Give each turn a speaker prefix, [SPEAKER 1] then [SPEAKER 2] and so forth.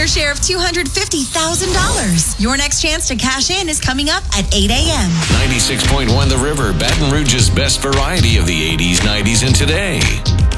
[SPEAKER 1] your share of $250,000. Your next chance to cash in is coming up at 8 a.m.
[SPEAKER 2] 96.1 The River, Baton Rouge's best variety of the 80s, 90s, and today.